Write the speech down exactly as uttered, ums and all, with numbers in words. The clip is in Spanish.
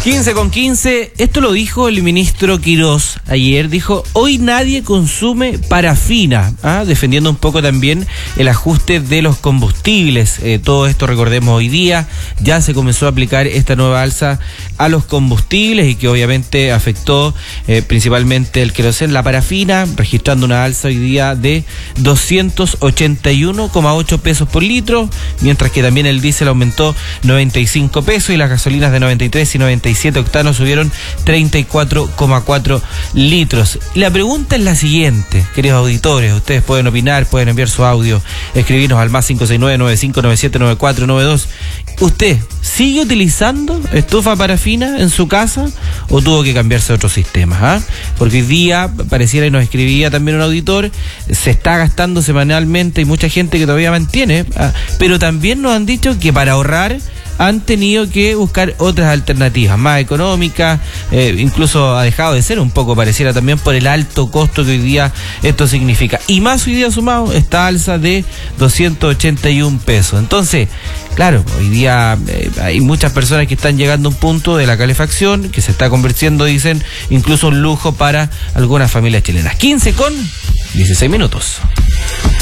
quince con quince, esto lo dijo el ministro Quirós ayer, dijo, hoy nadie consume parafina, ¿ah? defendiendo un poco también el ajuste de los combustibles. Eh, todo esto, recordemos, hoy día ya se comenzó a aplicar esta nueva alza a los combustibles y que obviamente afectó eh, principalmente el queroseno, la parafina, registrando una alza hoy día de doscientos ochenta y uno coma ocho pesos por litro, mientras que también el diésel aumentó noventa y cinco pesos y las gasolinas de noventa y tres y noventa y siete octanos subieron treinta y cuatro coma cuatro litros. Y la pregunta es la siguiente, queridos auditores, ustedes pueden opinar, pueden enviar su audio, escribirnos al más cinco seis nueve, nueve cinco nueve siete, nueve cuatro nueve dos. ¿Usted sigue utilizando estufa parafina en su casa o tuvo que cambiarse a otro sistema? ¿Ah? Porque hoy día, pareciera, y nos escribía también un auditor, se está gastando semanalmente, hay mucha gente que todavía mantiene, ¿ah? Pero también nos han dicho que para ahorrar han tenido que buscar otras alternativas más económicas, eh, incluso ha dejado de ser un poco, pareciera, también por el alto costo que hoy día esto significa. Y más hoy día sumado esta alza de doscientos ochenta y un pesos. Entonces, claro, hoy día eh, hay muchas personas que están llegando a un punto de la calefacción que se está convirtiendo, dicen, incluso un lujo para algunas familias chilenas. quince con dieciséis minutos.